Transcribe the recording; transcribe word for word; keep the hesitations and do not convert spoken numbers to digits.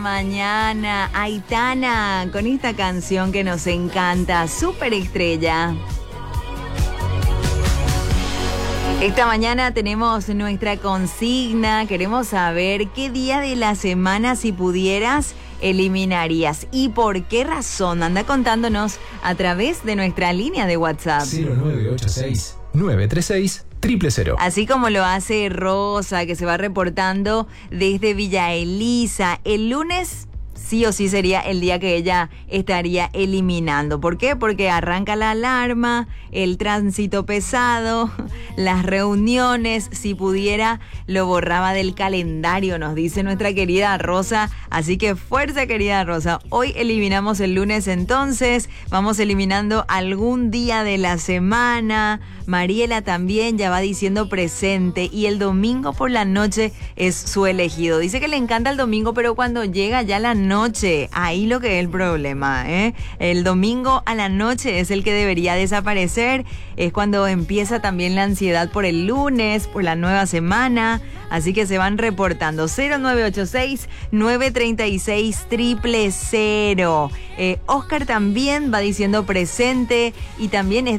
Mañana, Aitana, con esta canción que nos encanta, Superestrella. Esta mañana tenemos nuestra consigna, queremos saber qué día de la semana, si pudieras, eliminarías y por qué razón. Anda contándonos a través de nuestra línea de WhatsApp. cero nueve ocho seis, nueve tres seis, cero cero cero. Así como lo hace Rosa, que se va reportando desde Villa Elisa. El lunes sí o sí sería el día que ella estaría eliminando. ¿Por qué? Porque arranca la alarma, el tránsito pesado, las reuniones. Si pudiera, lo borraba del calendario, nos dice nuestra querida Rosa. Así que fuerza, querida Rosa. Hoy eliminamos el lunes, entonces vamos eliminando algún día de la semana. Mariela también ya va diciendo presente, y el domingo por la noche es su elegido. Dice que le encanta el domingo, pero cuando llega ya la noche, ahí lo que es el problema, ¿eh? El domingo a la noche es el que debería desaparecer, es cuando empieza también la ansiedad por el lunes, por la nueva semana. Así que se van reportando cero nueve ocho seis, nueve tres seis, cero cero cero. Eh, Oscar también va diciendo presente, y también es